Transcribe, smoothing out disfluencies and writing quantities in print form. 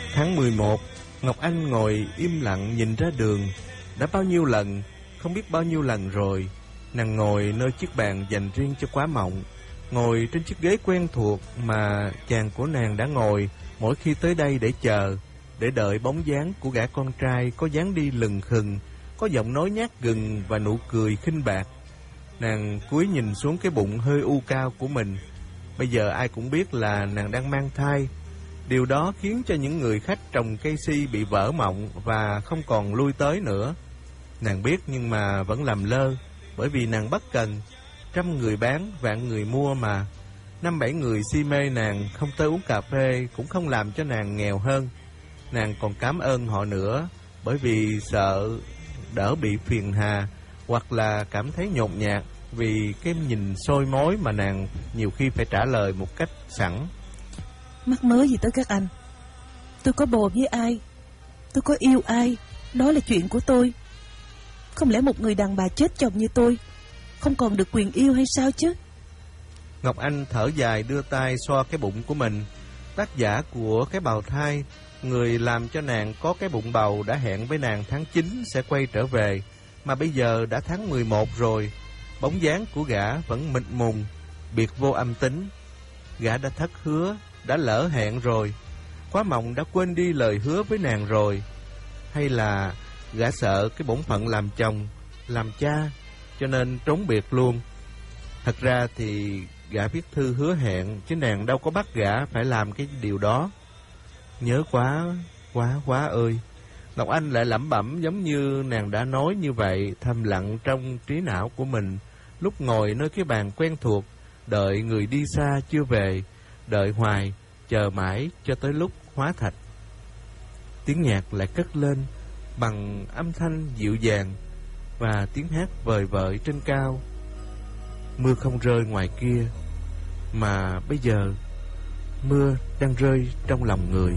Tháng 11, Ngọc Anh ngồi im lặng nhìn ra đường. Đã bao nhiêu lần, không biết bao nhiêu lần rồi, nàng ngồi nơi chiếc bàn dành riêng cho Quá Mộng, ngồi trên chiếc ghế quen thuộc mà chàng của nàng đã ngồi mỗi khi tới đây để chờ, để đợi bóng dáng của gã con trai có dáng đi lừng khừng, có giọng nói nhát gừng và nụ cười khinh bạc. Nàng cúi nhìn xuống cái bụng hơi u cao của mình. Bây giờ ai cũng biết là nàng đang mang thai. Điều đó khiến cho những người khách trồng cây si bị vỡ mộng và không còn lui tới nữa. Nàng biết nhưng mà vẫn làm lơ, bởi vì nàng bất cần. 100 người bán, vạn người mua mà. 5-7 người si mê nàng, không tới uống cà phê cũng không làm cho nàng nghèo hơn. Nàng còn cảm ơn họ nữa, bởi vì sợ đỡ bị phiền hà, hoặc là cảm thấy nhột nhạt vì cái nhìn soi mói mà nàng nhiều khi phải trả lời một cách sẵn. Mắc mớ gì tới các anh? Tôi có bồ với ai, tôi có yêu ai, đó là chuyện của tôi. Không lẽ một người đàn bà chết chồng như tôi không còn được quyền yêu hay sao chứ? Ngọc Anh thở dài đưa tay xoa cái bụng của mình. Tác giả của cái bào thai, người làm cho nàng có cái bụng bầu, đã hẹn với nàng tháng 9 sẽ quay trở về, mà bây giờ đã tháng 11 rồi. Bóng dáng của gã vẫn mịt mùng, biệt vô âm tính. Gã đã thất hứa, đã lỡ hẹn rồi. Quá Mộng đã quên đi lời hứa với nàng rồi. Hay là gã sợ cái bổn phận làm chồng, làm cha, cho nên trốn biệt luôn. Thật ra thì gã viết thư hứa hẹn, chứ nàng đâu có bắt gã phải làm cái điều đó. Nhớ quá ơi. Ngọc Anh lại lẩm bẩm giống như nàng đã nói như vậy, thầm lặng trong trí não của mình, lúc ngồi nơi cái bàn quen thuộc, đợi người đi xa chưa về, đợi hoài, chờ mãi cho tới lúc hóa thạch. Tiếng nhạc lại cất lên bằng âm thanh dịu dàng và tiếng hát vời vợi trên cao. Mưa không rơi ngoài kia, mà bây giờ mưa đang rơi trong lòng người.